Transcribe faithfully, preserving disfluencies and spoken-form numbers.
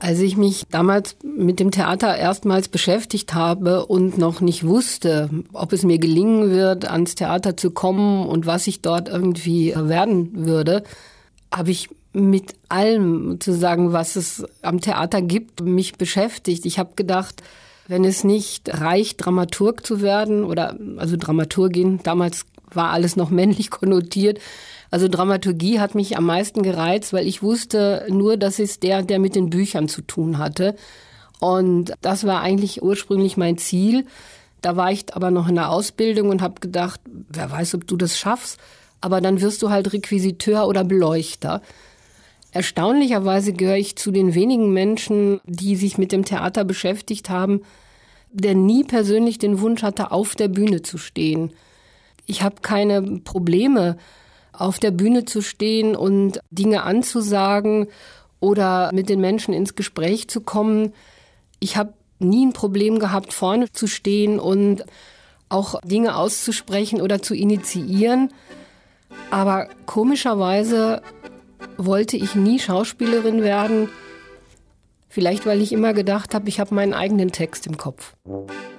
Als ich mich damals mit dem Theater erstmals beschäftigt habe und noch nicht wusste, ob es mir gelingen wird, ans Theater zu kommen und was ich dort irgendwie werden würde, habe ich mit allem sozusagen, was es am Theater gibt, mich beschäftigt. Ich habe gedacht, wenn es nicht reicht, Dramaturg zu werden oder also Dramaturgin, damals war alles noch männlich konnotiert. Also Dramaturgie hat mich am meisten gereizt, weil ich wusste nur, das ist der, der mit den Büchern zu tun hatte. Und das war eigentlich ursprünglich mein Ziel. Da war ich aber noch in der Ausbildung und habe gedacht, wer weiß, ob du das schaffst. Aber dann wirst du halt Requisiteur oder Beleuchter. Erstaunlicherweise gehöre ich zu den wenigen Menschen, die sich mit dem Theater beschäftigt haben, der nie persönlich den Wunsch hatte, auf der Bühne zu stehen. Ich habe keine Probleme, auf der Bühne zu stehen und Dinge anzusagen oder mit den Menschen ins Gespräch zu kommen. Ich habe nie ein Problem gehabt, vorne zu stehen und auch Dinge auszusprechen oder zu initiieren. Aber komischerweise wollte ich nie Schauspielerin werden. Vielleicht, weil ich immer gedacht habe, ich habe meinen eigenen Text im Kopf.